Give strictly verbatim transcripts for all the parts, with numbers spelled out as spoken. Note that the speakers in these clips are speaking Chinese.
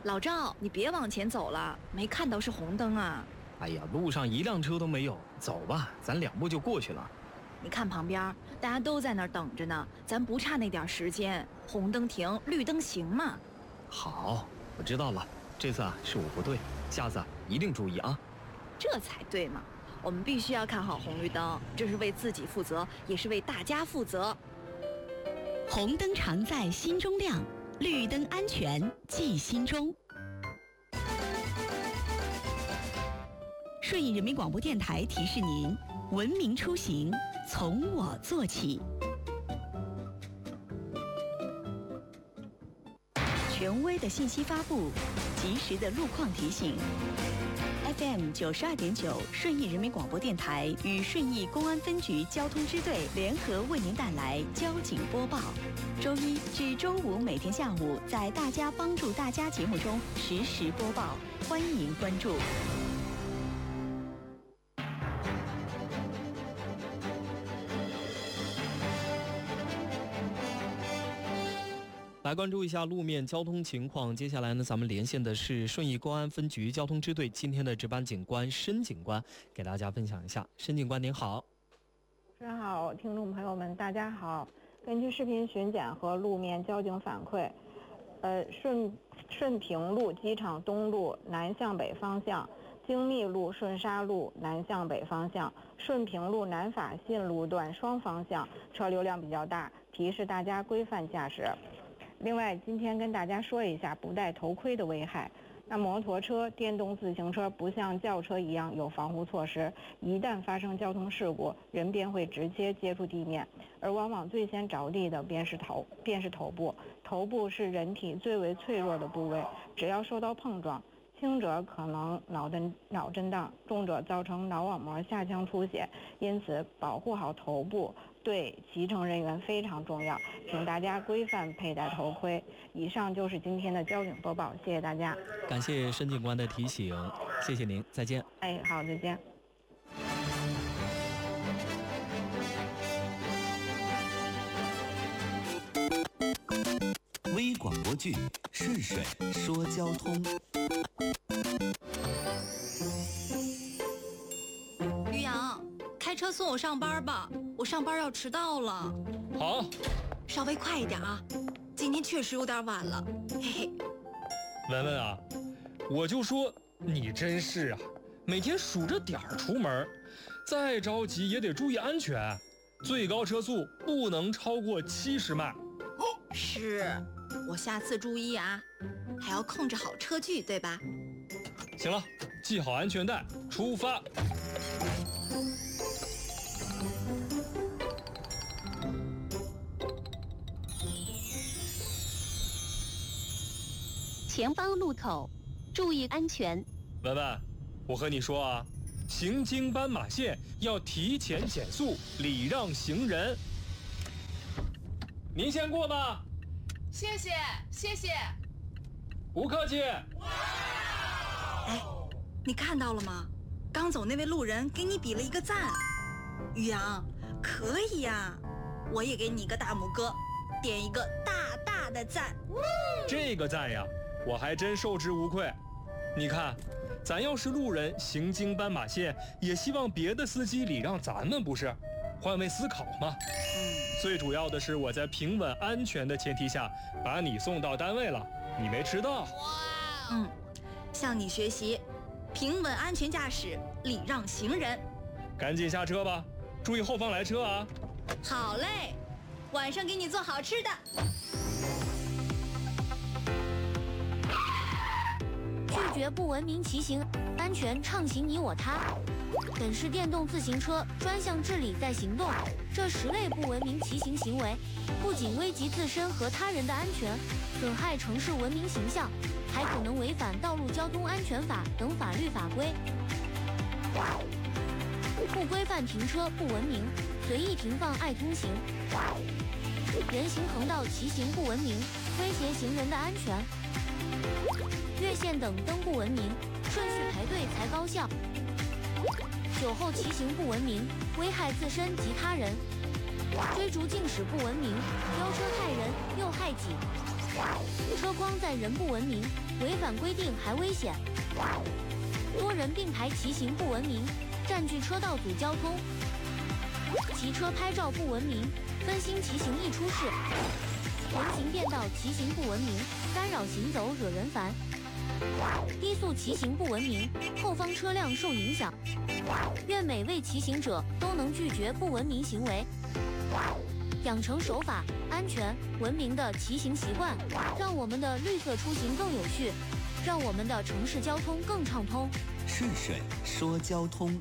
老赵，你别往前走了，没看到是红灯啊。 哎呀，路上一辆车都没有，走吧，咱两步就过去了。 你看旁边，大家都在那儿等着呢，咱不差那点时间，红灯停，绿灯行嘛。 好，我知道了，这次啊是我不对，下次啊一定注意啊。 这才对嘛，我们必须要看好红绿灯，这是为自己负责，也是为大家负责。 红灯常在心中亮，绿灯安全记心中。顺义人民广播电台提示您：文明出行从我做起。权威的信息发布，及时的路况提醒。F M 九十二点九，顺义人民广播电台与顺义公安分局交通支队联合为您带来交警播报。周一至周五每天下午，在大家帮助大家节目中实时播报，欢迎关注。 来关注一下路面交通情况。接下来呢，咱们连线的是顺义公安分局交通支队今天的值班警官申警官，给大家分享一下。申警官您好。 主持人好，听众朋友们大家好。根据视频巡检和路面交警反馈，呃，顺顺平路机场东路南向北方向，精密路顺沙路南向北方向，顺平路南法信路段双方向车流量比较大，提示大家规范驾驶。另外，今天跟大家说一下不戴头盔的危害。那摩托车、电动自行车不像轿车一样有防护措施，一旦发生交通事故，人便会直接接触地面，而往往最先着地的便是头，便是头部。头部是人体最为脆弱的部位，只要受到碰撞，轻者可能脑震脑震荡，重者造成脑网膜下腔出血。因此，保护好头部对骑乘人员非常重要，请大家规范佩戴头盔。以上就是今天的交警播报，谢谢大家。 感谢申警官的提醒，谢谢您，再见。 哎，好，再见。 微广播剧《顺水说交通》。 于洋，开车送我上班吧，我上班要迟到了。 好， 稍微快一点啊，今天确实有点晚了，嘿嘿。 文文啊，我就说你真是啊，每天数着点儿出门，再着急也得注意安全，最高车速不能超过七十迈。 是，我下次注意啊，还要控制好车距，对吧？ 行了，系好安全带，出发。 前方路口，注意安全。 文文，我和你说啊，行经斑马线要提前减速，礼让行人。您先过吧。 谢谢，谢谢。 不客气。 哎，你看到了吗？刚走那位路人给你比了一个赞。于洋，可以呀，我也给你一个大拇哥，点一个大大的赞。 这个赞呀，我还真受之无愧。你看，咱要是路人行经斑马线，也希望别的司机礼让咱们，不是？换位思考嘛。 嗯， 最主要的是我在平稳安全的前提下把你送到单位了，你没迟到。 哇，嗯，向你学习，平稳安全驾驶，礼让行人。 赶紧下车吧，注意后方来车啊。 好嘞，晚上给你做好吃的。 拒绝不文明骑行，安全畅行你我他。本市电动自行车专项治理在行动，这十类不文明骑行行为，不仅危及自身和他人的安全，损害城市文明形象，还可能违反《道路交通安全法》等法律法规。不规范停车不文明，随意停放爱通行，人行横道骑行不文明，威胁行人的安全。越线等灯不文明，顺序排队才高效。酒后骑行不文明，危害自身及他人。追逐竞驶不文明，飙车害人又害己。 车筐载人不文明，违反规定还危险。多人并排骑行不文明，占据车道阻交通。骑车拍照不文明，分心骑行易出事。人行便道骑行不文明，干扰行走惹人烦。低速骑行不文明，后方车辆受影响。愿每位骑行者都能拒绝不文明行为，养成守法、安全、文明的骑行习惯，让我们的绿色出行更有序，让我们的城市交通更畅通。 顺水说交通。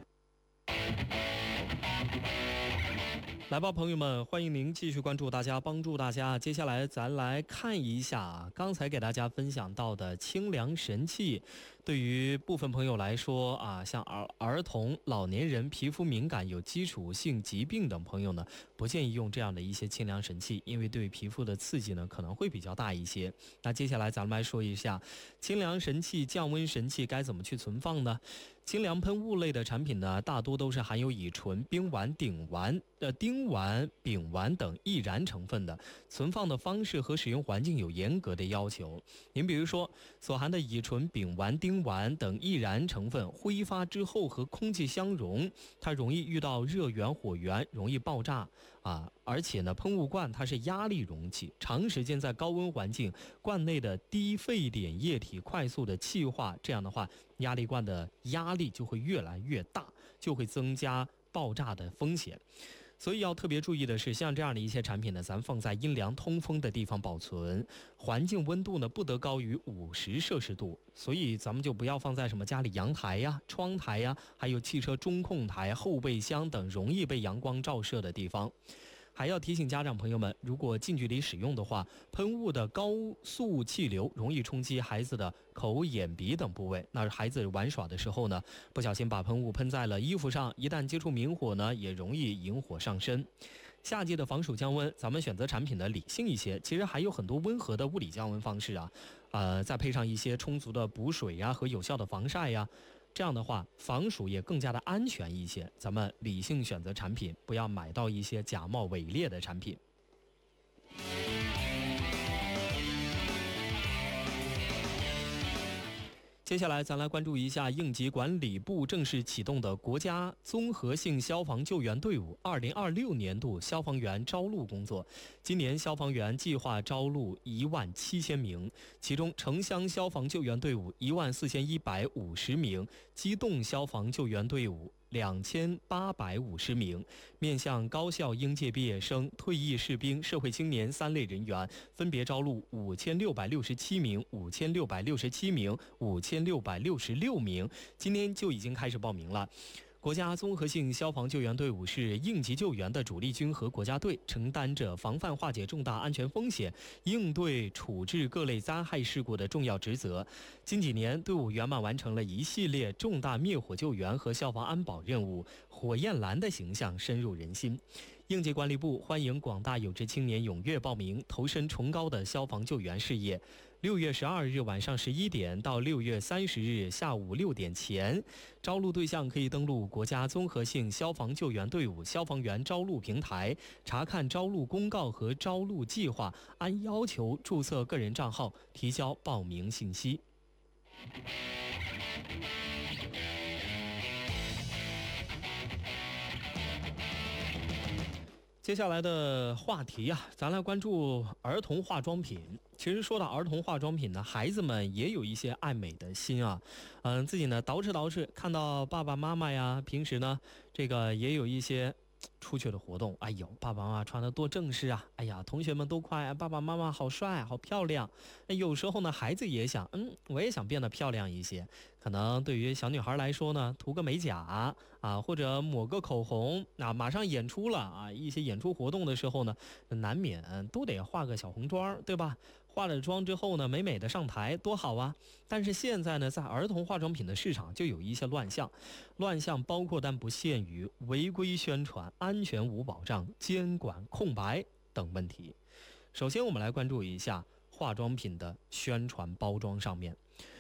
来吧，朋友们，欢迎您继续关注大家，帮助大家。接下来咱来看一下刚才给大家分享到的清凉神器。对于部分朋友来说啊，像儿儿童、老年人、皮肤敏感、有基础性疾病等朋友呢，不建议用这样的一些清凉神器，因为对皮肤的刺激呢可能会比较大一些。那接下来咱们来说一下清凉神器、降温神器该怎么去存放呢？清凉喷雾类的产品呢，大多都是含有乙醇、丙烷、丙烷、呃丁烷、丙烷等易燃成分的，存放的方式和使用环境有严格的要求。您比如说，所含的乙醇、丙烷、丁烷等易燃成分挥发之后和空气相融，它容易遇到热源、火源，容易爆炸啊。而且呢，喷雾罐它是压力容器，长时间在高温环境，罐内的低沸点液体快速的气化，这样的话，压力罐的压力就会越来越大，就会增加爆炸的风险。所以要特别注意的是，像这样的一些产品呢，咱放在阴凉通风的地方保存，环境温度呢不得高于五十摄氏度，所以咱们就不要放在什么家里阳台呀、窗台呀，还有汽车中控台、后备箱等容易被阳光照射的地方。还要提醒家长朋友们，如果近距离使用的话，喷雾的高速气流容易冲击孩子的口、眼、鼻等部位。那孩子玩耍的时候呢，不小心把喷雾喷在了衣服上，一旦接触明火呢，也容易引火上身。夏季的防暑降温，咱们选择产品的理性一些，其实还有很多温和的物理降温方式啊，呃，再配上一些充足的补水呀和有效的防晒呀。这样的话，防暑也更加的安全一些。咱们理性选择产品，不要买到一些假冒伪劣的产品。接下来咱来关注一下应急管理部正式启动的国家综合性消防救援队伍二零二六年度消防员招录工作。今年消防员计划招录一万七千名，其中城乡消防救援队伍一万四千一百五十名，机动消防救援队伍两千八百五十名，面向高校应届毕业生、退役士兵、社会青年三类人员，分别招录五千六百六十七名、五千六百六十七名、五千六百六十六名，今天就已经开始报名了。国家综合性消防救援队伍是应急救援的主力军和国家队，承担着防范化解重大安全风险、应对处置各类灾害事故的重要职责。近几年，队伍圆满完成了一系列重大灭火救援和消防安保任务，火焰蓝的形象深入人心。应急管理部欢迎广大有志青年踊跃报名，投身崇高的消防救援事业。六月十二日晚上十一点到六月三十日下午六点前，招录对象可以登录国家综合性消防救援队伍消防员招录平台，查看招录公告和招录计划，按要求注册个人账号，提交报名信息。接下来的话题啊，咱来关注儿童化妆品。其实说到儿童化妆品呢，孩子们也有一些爱美的心啊，嗯，自己呢捯饬捯饬，看到爸爸妈妈呀，平时呢这个也有一些出去的活动，哎呦，爸爸妈妈穿得多正式啊！哎呀，同学们都夸爸爸妈妈好帅、好漂亮。有时候呢，孩子也想，嗯，我也想变得漂亮一些。可能对于小女孩来说呢，涂个美甲啊，或者抹个口红啊，马上演出了啊，一些演出活动的时候呢，难免都得化个小红妆，对吧？化了妆之后呢，美美的上台多好啊！但是现在呢，在儿童化妆品的市场就有一些乱象，乱象包括但不限于违规宣传、安全无保障、监管空白等问题。首先，我们来关注一下化妆品的宣传包装上面。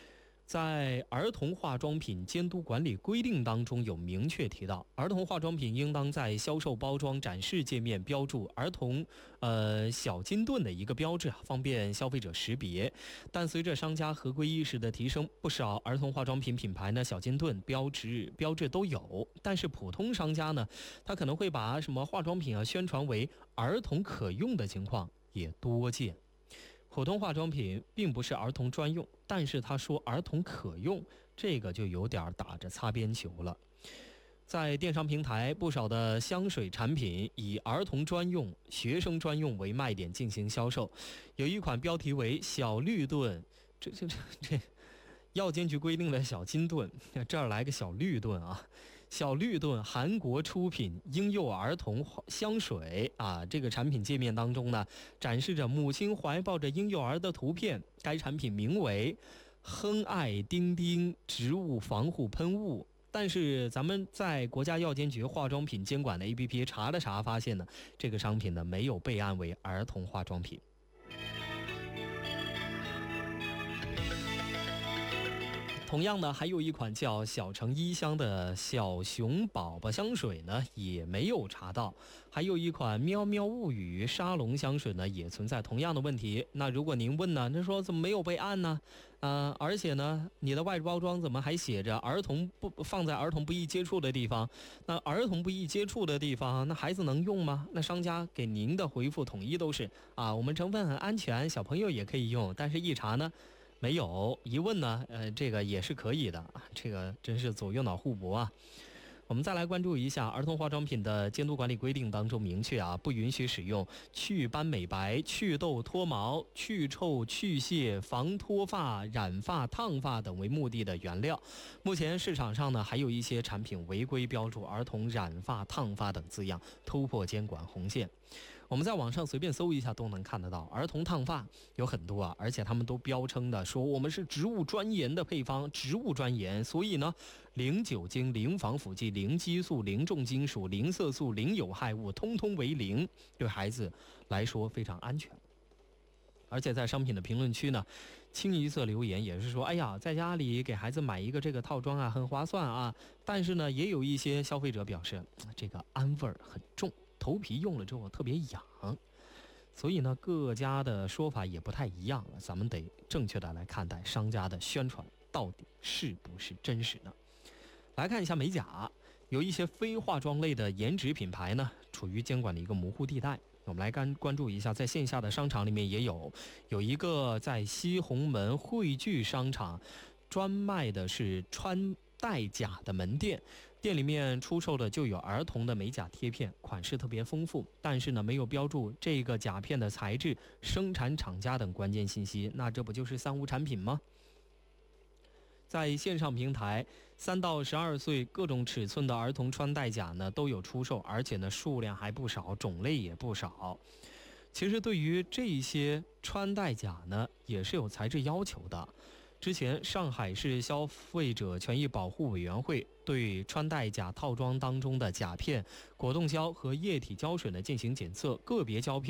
在儿童化妆品监督管理规定当中有明确提到，儿童化妆品应当在销售包装展示界面标注儿童呃小金盾的一个标志，方便消费者识别。但随着商家合规意识的提升，不少儿童化妆品品牌呢小金盾标志标志都有，但是普通商家呢，他可能会把什么化妆品啊宣传为儿童可用的情况也多见。普通化妆品并不是儿童专用，但是他说儿童可用，这个就有点打着擦边球了。在电商平台，不少的香水产品以儿童专用、学生专用为卖点进行销售。有一款标题为小绿盾，这这这这，药监局规定的小金盾，这儿来个小绿盾啊！小绿盾韩国出品婴幼儿童香水啊，这个产品界面当中呢，展示着母亲怀抱着婴幼儿的图片。该产品名为亨爱丁丁植物防护喷雾。但是咱们在国家药监局化妆品监管的 A P P 查了查，发现呢，这个商品呢没有备案为儿童化妆品。同样呢，还有一款叫小城一香的小熊宝宝香水呢，也没有查到。还有一款喵喵物语沙龙香水呢，也存在同样的问题。那如果您问呢，那说怎么没有备案呢？呃，而且呢，你的外包装怎么还写着儿童不放在儿童不宜接触的地方？那儿童不宜接触的地方，那孩子能用吗？那商家给您的回复统一都是啊，我们成分很安全，小朋友也可以用。但是一查呢，没有。一问呢，呃，这个也是可以的，这个真是左右脑互搏啊。我们再来关注一下儿童化妆品的监督管理规定当中明确啊，不允许使用祛斑美白、祛痘脱毛、去臭去屑、防脱发、染发烫发等为目的的原料。目前市场上呢，还有一些产品违规标注儿童染发烫发等字样，突破监管红线。我们在网上随便搜一下都能看得到，儿童烫发有很多啊，而且他们都标称的说我们是植物专研的配方，植物专研，所以呢，零酒精、零防腐剂、零激素、零重金属、零色素、零有害物，通通为零，对孩子来说非常安全。而且在商品的评论区呢，清一色留言也是说，哎呀，在家里给孩子买一个这个套装啊，很划算啊。但是呢，也有一些消费者表示，这个氨味儿很重，头皮用了之后特别痒。所以呢，各家的说法也不太一样了，咱们得正确的来看待商家的宣传到底是不是真实的。来看一下美甲，有一些非化妆类的颜值品牌呢，处于监管的一个模糊地带。我们来关关注一下，在线下的商场里面也有，有一个在西红门汇聚商场专卖的是穿戴甲的门店，店里面出售的就有儿童的美甲贴片，款式特别丰富，但是呢没有标注这个甲片的材质、生产厂家等关键信息，那这不就是三无产品吗？在线上平台，三到十二岁各种尺寸的儿童穿戴甲呢都有出售，而且呢数量还不少，种类也不少。其实对于这些穿戴甲呢，也是有材质要求的。之前上海市消费者权益保护委员会对穿戴甲套装当中的甲片、果冻胶和液体胶水呢进行检测，个别胶片